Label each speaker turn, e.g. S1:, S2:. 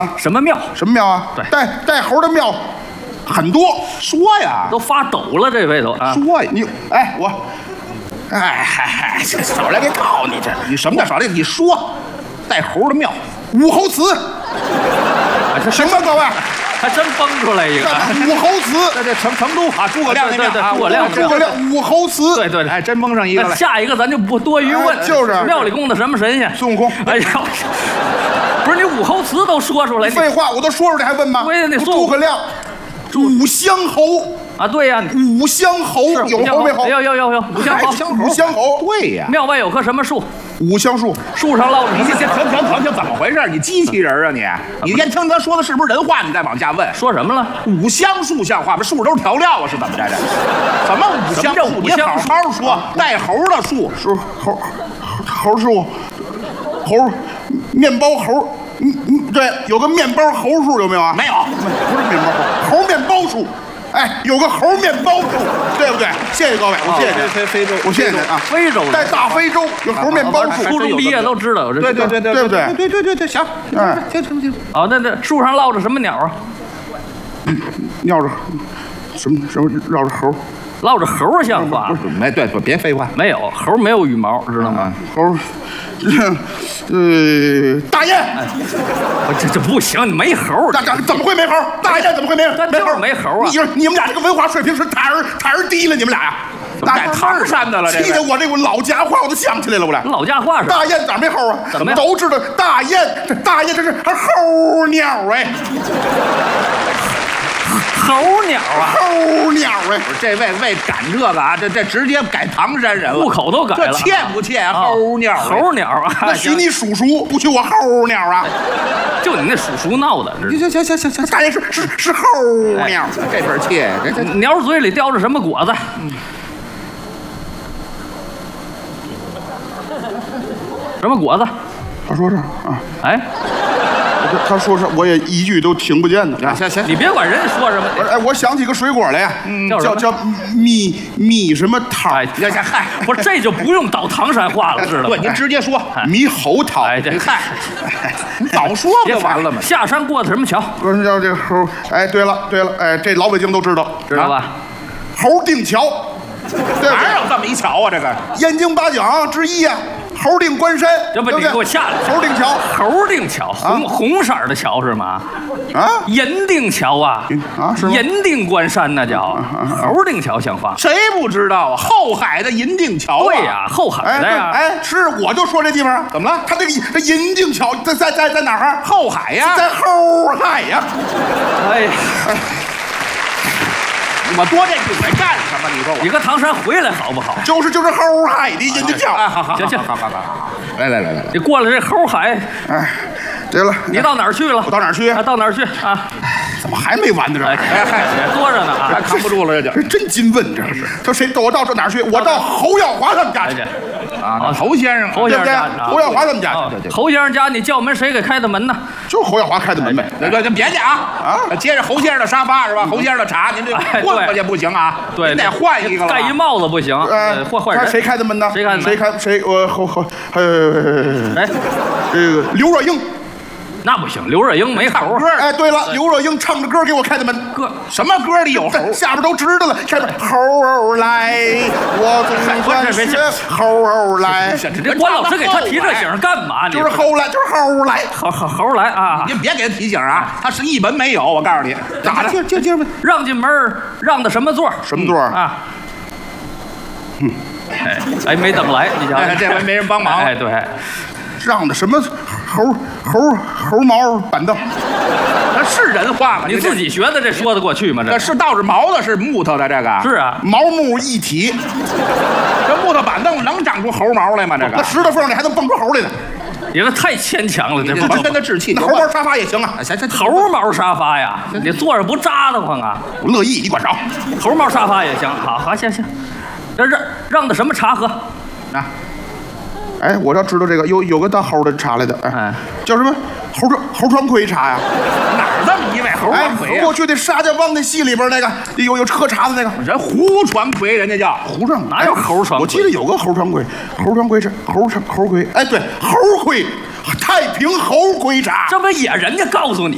S1: 什么庙？
S2: 什么庙啊？
S1: 对，
S2: 带猴的庙很多，
S3: 说呀，
S1: 都发抖了，这回都啊！
S2: 说呀，你少来给告你这，
S3: 你什么叫少来？你说，带猴的庙，
S2: 武侯祠，
S1: 这
S2: 行吗，各位？
S1: 还真崩出来一个
S2: 武侯祠，
S3: 这成都啊，诸葛亮那庙啊，
S1: 诸葛亮
S2: 武侯祠，
S1: 对，
S3: 哎，真蒙上一个了。
S1: 下一个咱就不多余问，
S2: 就是
S1: 庙里供的什么神仙？
S2: 孙悟空。
S1: 哎呀，不是你武侯祠都说出来，
S2: 废话，我都说出来还问吗？诸葛亮，武乡侯
S1: 啊，对呀，
S2: 武乡侯有侯没侯？
S1: 有武乡侯，
S2: 武乡侯，
S3: 对呀。
S1: 庙外有棵什么树？
S2: 武乡树，
S1: 树上落着
S3: 你停，怎么回事？你机器人啊你？你先听他说的是不是人话？你再往下问。
S1: 说什么了？
S3: 五香树像话吗？树都是调料啊，是怎么着的？怎么五香树？你好好说，带猴的树，
S2: 猴树，猴，面包猴，对，有个面包猴树有没有啊？
S3: 没有，
S2: 不是面包猴面包树。哎，有个猴面包树，对不对？谢谢各位，我谢谢
S3: 非洲，
S2: 我谢谢您啊。
S1: 非洲
S2: 在大非洲有猴面包树，
S1: 初中毕业都知道有这。
S3: 对不
S2: 对？
S3: 对，行，行。
S1: 哦，那树上落着什么鸟啊？
S2: 绕着什么绕着猴？
S1: 落着猴像话？
S3: 不是，没对，别废话，
S1: 没有猴没有羽毛，知道吗？
S2: 猴，大雁。
S1: 这不行，你没猴。
S2: 怎么会没猴？大雁怎么会没猴？
S1: 咱就是没猴啊！
S2: 你们俩这个文化水平是太低了，你们俩呀。
S3: 改唐山的了，
S2: 气得我这个老家话我都想起来了，我俩。
S1: 老家话是
S2: 大雁咋没猴啊？
S1: 怎么
S2: 都知道大雁这是猴鸟哎。
S1: 猴鸟啊，
S2: 猴鸟哎！
S3: 不是这为赶这个啊，这直接改唐山人了，
S1: 户口都改了，
S3: 这欠不欠猴鸟？
S1: 猴鸟啊，
S2: 那许你叔叔，不许我猴鸟啊！
S1: 就你那叔叔闹的，
S2: 行，大雁是猴鸟，
S3: 这份气，这
S1: 鸟嘴里叼着什么果子？什么果子？
S2: 他说是啊，
S1: 哎。
S2: 他说是，我也一句都听不见的。
S3: 行，
S1: 你别管人说什么。
S2: 哎，我想起个水果来呀，叫蜜什么桃？
S1: 哎，嗨，不是，这就不用倒唐山话了，知道吗？
S3: 对，您直接说
S2: 猕猴桃。
S1: 哎，这
S3: 嗨，早说不就完了吗？
S1: 下山过的什么桥？
S2: 不是叫这个猴？哎，对了，哎，这老北京都知道
S1: 吧？
S2: 猴定桥，
S3: 哪有这么一桥啊？这个
S2: 燕京八讲之一呀。猴定关山，
S1: 要不你给我下来。
S2: 猴定桥，
S1: 猴定桥，红色的桥是吗？
S2: 啊，
S1: 银锭桥啊，
S2: 是吗？
S1: 银锭关山那叫猴定桥，像话？
S3: 谁不知道啊？后海的银锭桥啊，
S1: 对呀，后海的呀。
S2: 哎，是，我就说这地方
S3: 怎么了？
S2: 他这银锭桥在哪儿？
S3: 后海呀，
S2: 在后海呀。
S1: 哎。
S3: 我多这句得干什么？你说我，
S1: 你搁唐山回来好不好？
S2: 就是后海的银锭桥。
S3: 好，
S1: 行，
S3: 来，
S1: 你过了这后海，
S2: 哎，对了，
S1: 你到哪儿去了？
S2: 我到哪儿去啊？
S1: 到哪儿去啊？
S2: 怎么还没完呢？这
S1: 多着呢啊，
S3: 还扛不住了，这
S2: 真金问，这是。他谁？我到这哪儿去？我到侯耀华他们家去。
S3: 啊，侯先生，
S1: 侯先生家，
S2: 侯耀华他们家。
S1: 侯先生家，你叫门谁给开的门呢？
S2: 就是侯耀华开的门呗。
S3: 别介啊！接着侯先生的沙发是吧？侯先生的茶，您这换过去不行啊？
S1: 对，
S3: 得换一个了。
S1: 戴一帽子不行，换人。
S2: 谁开的门呢？
S1: 谁开的门？
S2: 谁？哎，这个刘若英。
S1: 那不行，刘若英没猴。
S2: 哎，对了，刘若英唱着歌给我开的门。
S3: 歌什么歌里有猴？
S2: 下边都知道了。开门，猴来，我总算学猴来。
S1: 这关老师给他提这醒干嘛？
S2: 就是猴来，
S1: 猴来啊！
S3: 您别给他提醒啊，他是一门没有。我告诉你，
S2: 咋的？接着问。
S1: 让进门，让的什么座？
S2: 什么座
S1: 啊？哎，没等来，你瞧，
S3: 这回没人帮忙。
S1: 哎，对。
S2: 让的什么猴毛板凳？
S3: 那是人话吗？
S1: 你自己学的，这说得过去吗？这
S3: 是倒是毛的，是木头的，这个
S1: 是啊，
S2: 毛木一体。
S3: 这木头板凳能长出猴毛来吗？这个
S2: 那石头缝里还能蹦出猴来呢。
S1: 你这太牵强了，这
S3: 不跟他置气。
S2: 那猴毛沙发也行啊，
S1: 猴毛沙发呀，你坐着不扎得慌啊？
S2: 我乐意，你管着。
S1: 猴毛沙发也行，好，行。这让的什么茶喝
S3: 啊？
S2: 哎，我要知道这个有个当猴的茶来的，哎，叫什么猴川葵茶呀？
S3: 哪儿这么一位猴川葵呀？
S2: 过去那沙家浜那戏里边那个有喝茶的那个
S3: 人胡传葵，人家叫
S2: 胡传，
S1: 哪有猴传葵？
S2: 我记得有个猴传葵，是猴葵，哎，对，猴葵，太平猴葵茶，
S1: 这不也人家告诉你